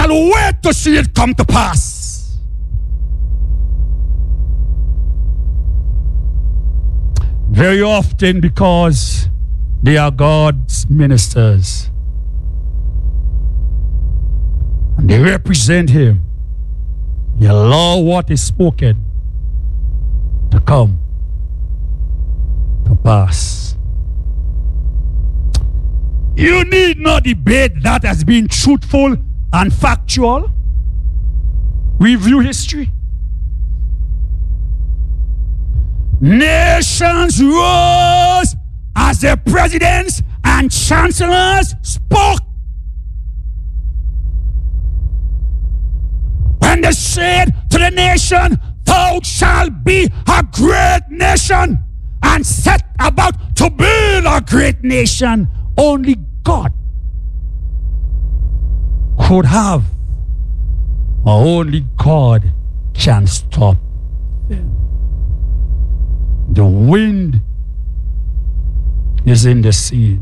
shall wait to see it come to pass. Very often, because they are God's ministers and they represent Him, He allows what is spoken to come to pass. You need not debate that as being truthful and factual. Review history. Nations rose as the presidents and chancellors spoke. When they said to the nation, "Thou shalt be a great nation," and set about to build a great nation, only God could have, or only God can stop them. The wind is in the sea.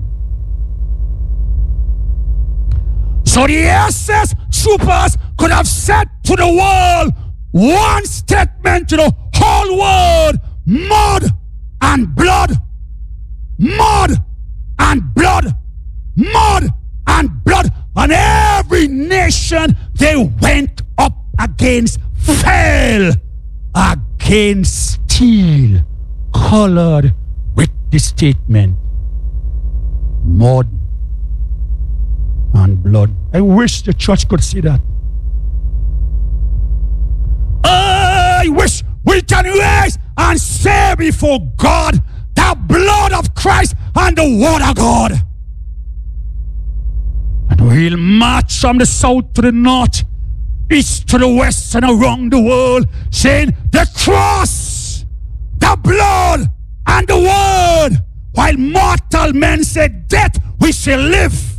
So the SS troopers could have said to the world one statement to the whole world: mud and blood, mud and blood, mud and blood. And every nation they went up against fell against steel, colored with the statement, mud and blood. I wish the church could see that. I wish we can rise and say before God, the blood of Christ and the word of God. And we'll march from the south to the north, east to the west, and around the world, saying the cross, the blood, and the word. While mortal men say death, we shall live.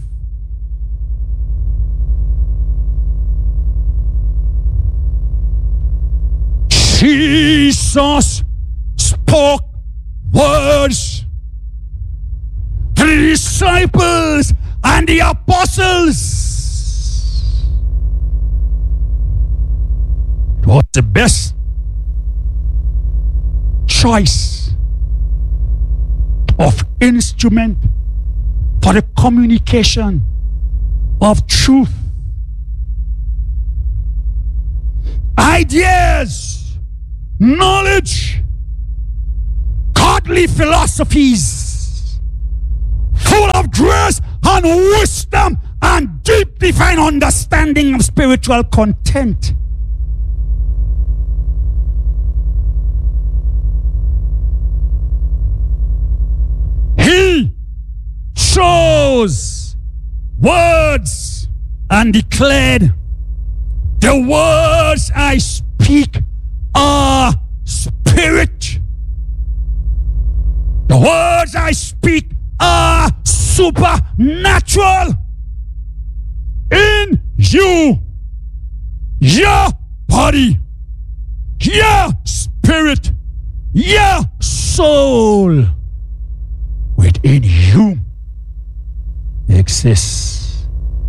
Jesus spoke words to the disciples and the apostles. It was the best choice of instrument for the communication of truth. Ideas, knowledge, godly philosophies, full of grace and wisdom and deep divine understanding of spiritual content. He chose words and declared, "The words I speak are spirit. The words I speak are supernatural in you, your body, your spirit, your soul. Within you exists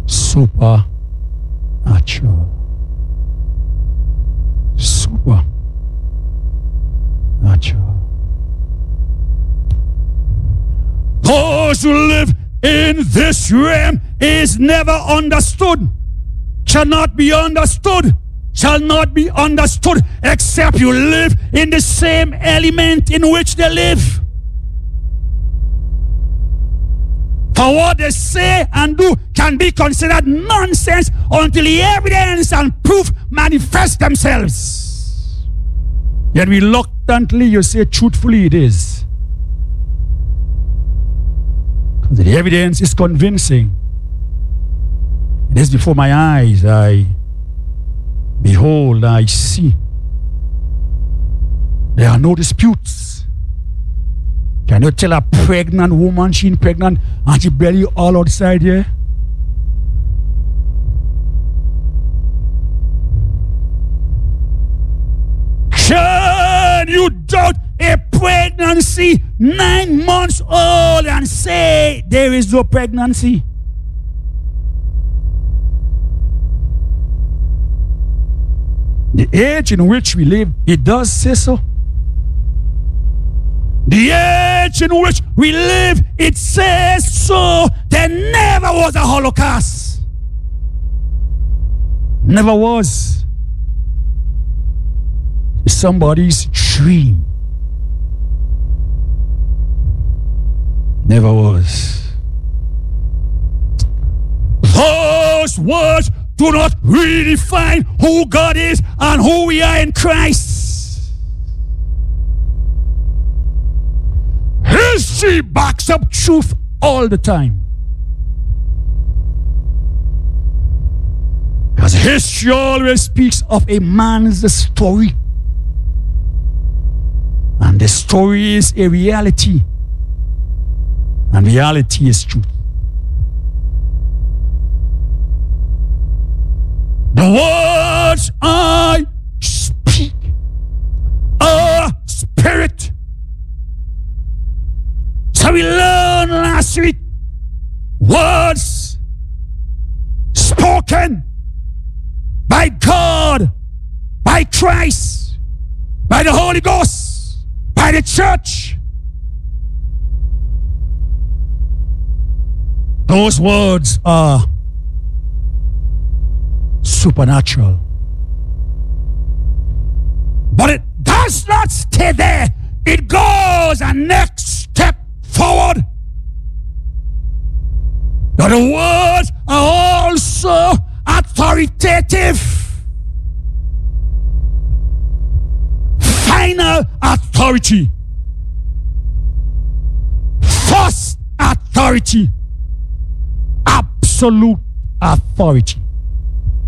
supernatural. Supernatural. Those who live in this realm is never understood, cannot be understood, shall not be understood, except you live in the same element in which they live. For what they say and do can be considered nonsense until the evidence and proof manifest themselves. Yet reluctantly you say truthfully it is. Because the evidence is convincing. It is before my eyes. I behold, I see. There are no disputes. Can you tell a pregnant woman she's pregnant and she belly all outside here? Can you doubt a pregnancy 9 months old and say there is no pregnancy? The age in which we live, it does say so. The age in which we live, it says so. There never was a Holocaust. Never was. It's somebody's dream. Never was. Those words do not redefine who God is and who we are in Christ. History backs up truth all the time. Because history always speaks of a man's story. And the story is a reality. And reality is truth. The words I speak are spirit. So we learned last week, words spoken by God, by Christ, by the Holy Ghost, by the church. Those words are supernatural. But it does not stay there. It goes a next step forward. But the words are also authoritative. Final authority. First authority. Absolute authority.